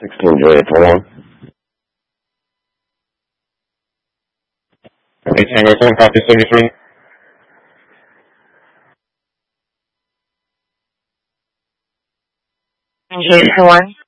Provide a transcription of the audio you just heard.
16 Juliet, hold on. Okay, Tango 7, copy 73. Juliet 1.